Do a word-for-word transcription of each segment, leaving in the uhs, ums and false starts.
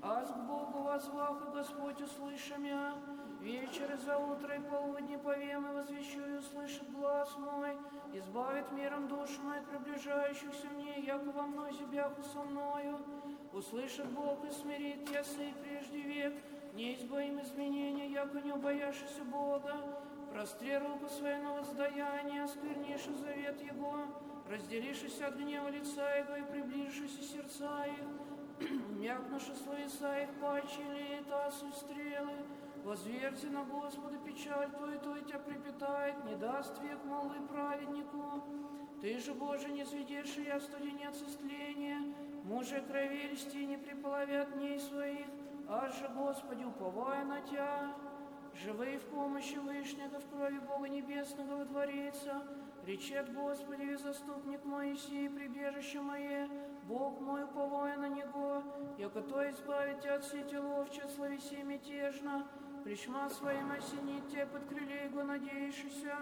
Аз к Богу возвах, и Господь услыша мя. Вечер и за утро и полудни повем, и возвещу, и услышит глаз мой. Избавит миром душу мою, приближающихся мне, яко во мной зебяху со мною. Услышит Бог и смирит ясы прежде век. Не избавим изменения, яко не убояшися Бога. Простри руку свою на воздаяние, осквернишь завет Его. Разделишись от гнева лица Его и приближишься сердца их. Мякнуши словеса их паче леет асу стрелы. Возверься на Господа печаль Твою, то и тебя припитает, не даст век молвы праведнику. Ты же, Боже, не сведешь, и я студенец истления. Мужи крови льсти не приполовят дней своих, аж же, Господи, уповая на Тя. Живые в помощи Вышнего, в крови Бога Небесного водворится. Речет Господи, и заступник Моисей, прибежище мое, Бог мой, уповая на Него, яко то избавит Тя от сети ловча, словеси мятежно, пришма своим осенит Тя под крыле Его надеющийся.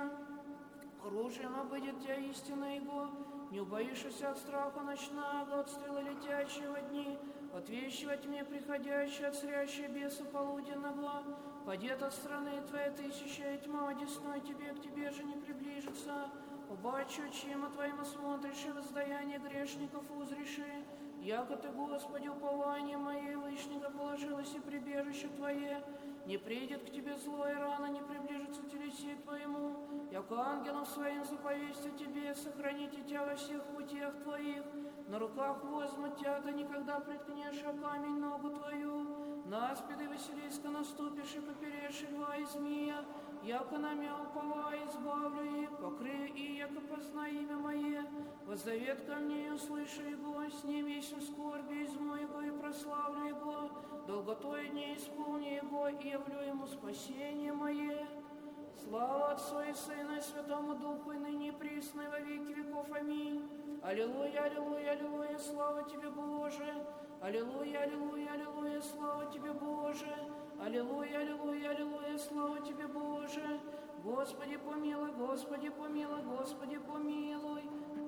Оружием обыдет Тя истина Его, не убоишься от страха ночного, от стрела летящего дни, от вещи во тьме приходящей, от зрящей беса полуденного. Падет от страны Твоей тысяча, и тьма одесной Тебе, к Тебе же не приближится. Убачу, чем от Твоим осмотришь, и воздаяние грешников узриши. Яко Ты, Господи, упование мое, Вышнего положилось и прибежище Твое. Не придет к Тебе зло, и рано не приближится телеси Твоему. Яко ангелом Своим заповестью Тебе, сохраните Тя во всех путях Твоих. На руках возьмут Тя, да никогда приткнешь о камень ногу Твою. На аспиды Василиска наступишь, и поперешь льва и змея. Яко на мя уповая, избавлю и покрыю, и яко познай имя Мое. Воззовет ко мне, и услышу Его, с ним есть скорби, изму Его, и прославлю Его. Долготой дней исполни Его, и явлю Ему спасение Мое. Слава Отцу и Сыну и Святому Духу, и ныне и присно, и во веки веков. Аминь. Аллилуйя, аллилуйя, аллилуйя, слава Тебе, Боже. Аллилуйя, аллилуйя, аллилуйя, слава Тебе, Боже. Аллилуйя, аллилуйя, аллилуйя, слава Тебе, Боже. Господи, помилуй, Господи, помилуй, Господи, помилуй.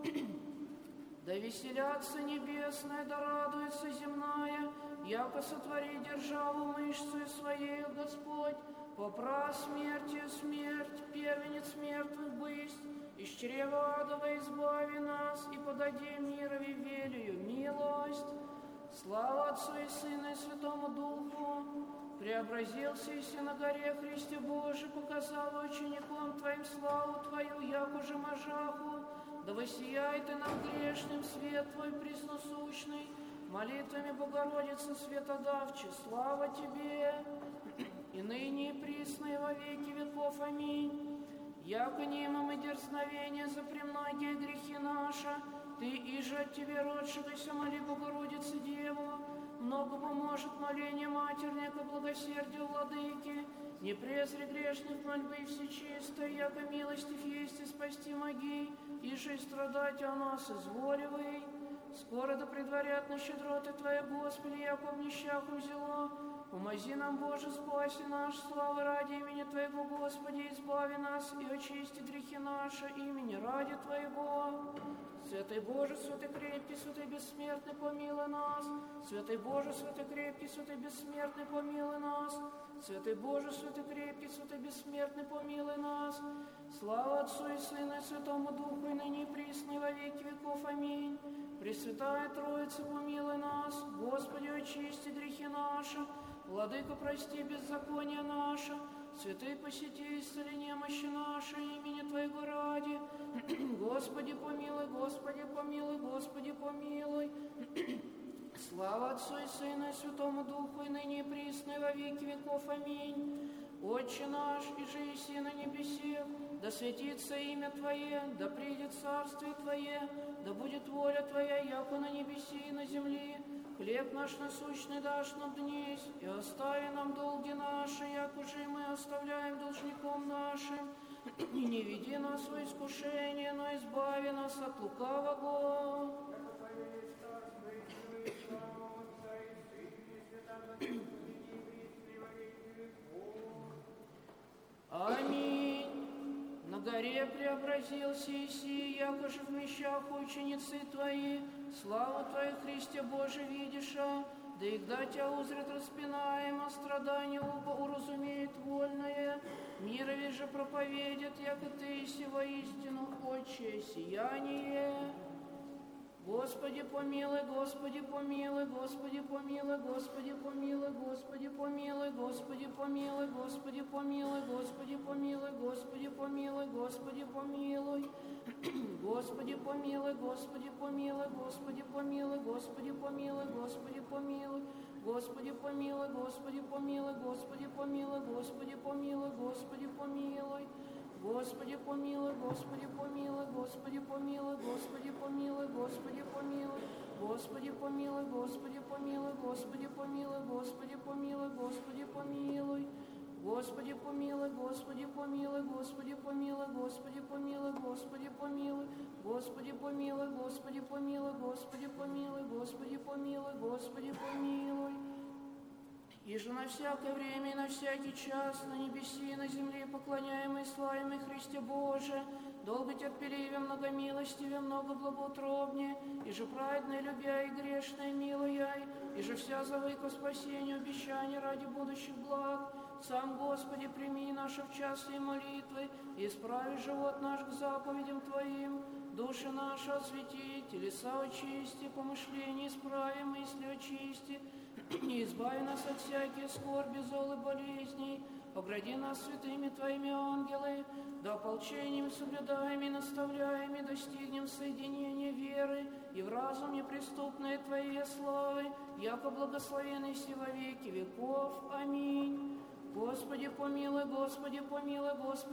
Да веселятся небесная, да радуется земная, яко сотвори державу мышцу своею, Господь. Попра смертью смерть, первенец мертвых бысть, из чрева адова избави нас, и подади мирови велию милость. Слава Отцу и Сыну и Святому Духу. Преобразился и на горе Христе Божий, показал ученикам Твоим славу Твою, яко же можаху. Да воссияет и нам грешным свет Твой пресносущный, молитвами Богородицы светодавче, слава Тебе, и ныне и присно, и во веки веков. Аминь. Яко немом и дерзновение за премногие грехи наши, Ты и же от Тебе родшегося моли Богородице Деву, много поможет моление матерня ко благосердию владыки, не презри грешных мольбы всечистой, яко милостив есть и спасти моги, и же и страдать о нас изворивай. Скоро да предварят на щедроты Твоя, Господи, яко в нищах взяло. Помози нам, Боже, спаси наш, славы ради имени Твоего, Господи, избави нас и очисти грехи наши имени ради Твоего. Святый Боже, святый крепкий, святый бессмертный, помилуй нас. Святый Боже, святый крепкий, святый бессмертный, помилуй нас. Святый Боже, святый крепкий, святый бессмертный, помилуй нас. Слава Отцу и Сыну и Святому Духу, и ныне и присно, и во веки веков. Аминь. Пресвятая Троица, помилуй нас. Господи, очисти грехи наши. Владыка, прости беззаконие наше. Святый, посети исцели немощи наши имени Твоего ради. Господи, помилуй, Господи, помилуй, Господи, помилуй. Слава Отцу и Сыну и Святому Духу, и ныне и присно, и во веки веков. Аминь. Отче наш, и же еси на небесе, да святится имя Твое, да придет царствие Твое, да будет воля Твоя, яко на небесе и на земле. Хлеб наш насущный дашь нам днесь, и остави нам долги наши, яко же и мы оставляем должником нашим. И не веди нас в искушение, но избави нас от лукавого. Аминь. На горе преобразился Иси, яко же в мещах ученицы Твои, славу Твою, Христе Боже, видиша, да и когда Тебя узрят распинаемо, страдания оба уразумеет вольное, мирови же проповедят, яко Ты си воистину Отче сияние. Господи помилуй, Господи помилуй, Господи помилуй, Господи помилуй, Господи помилуй, Господи помилуй, Господи помилуй, Господи помилуй, Господи помилуй, Господи помилуй, Господи помилуй, Господи помилуй, Господи помилуй, Господи помилуй, Господи помилуй, Господи помилуй, Господи помилуй, Господи помилуй, Господи помилуй, Господи помилуй. Господи помилуй, Господи помилуй, Господи помилуй, Господи помилуй, Господи помилуй, Господи помилуй, Господи помилуй, Господи помилуй, Господи помилуй, Господи помилуй, Господи помилуй, Господи помилуй, Господи помилуй, Господи помилуй, Господи помилуй, Господи помилуй, Господи помилуй, Господи помилуй, Господи помилуй, Господи помилуй. И же на всякое время и на всякий час, на небеси и на земле, поклоняемый и славимый Христе Боже, долго терпеливее, многомилостивее, много благоутробнее, и же праведное любя и грешное милуя, и же вся зовы ко спасению обещания ради будущих благ. Сам, Господи, прими наши в час и молитвы, и исправи живот наш к заповедям Твоим, души наши освети, телеса очисти, помышления исправи, мысли очисти, и избави нас от всяких скорби, зол и болезней, огради нас святыми Твоими ангелы, да ополчением соблюдаем и наставляем, и достигнем соединения веры и в разум неприступной Твоей славы, яко благословенный си во веки веков. Аминь. Господи помилуй, Господи помилуй, Господи